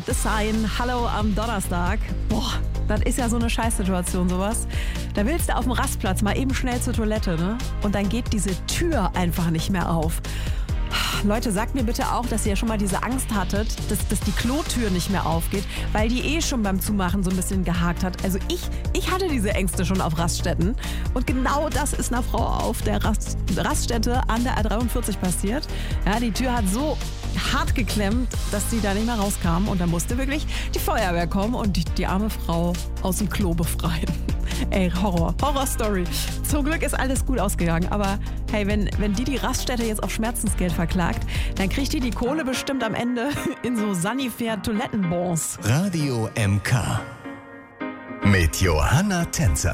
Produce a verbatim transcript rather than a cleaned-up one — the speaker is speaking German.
Das Sein, hallo am Donnerstag. Boah, das ist ja so eine Scheißsituation, sowas. Da willst du auf dem Rastplatz mal eben schnell zur Toilette, ne? Und dann geht diese Tür einfach nicht mehr auf. Leute, sagt mir bitte auch, dass ihr ja schon mal diese Angst hattet, dass, dass die Klotür nicht mehr aufgeht, weil die eh schon beim Zumachen so ein bisschen gehakt hat. Also ich, ich hatte diese Ängste schon auf Raststätten. Und genau das ist einer Frau auf der Rast, Raststätte an der A dreiundvierzig passiert. Ja, die Tür hat so hart geklemmt, dass sie da nicht mehr rauskam. Und da musste wirklich die Feuerwehr kommen und die, die arme Frau aus dem Klo befreien. Ey, Horror, Horror-Story. Zum Glück ist alles gut ausgegangen. Aber hey, wenn, wenn die die Raststätte jetzt auf Schmerzensgeld verklagt, dann kriegt die die Kohle bestimmt am Ende in so Sanifair-Toilettenbons. Radio M K mit Johanna Tänzer.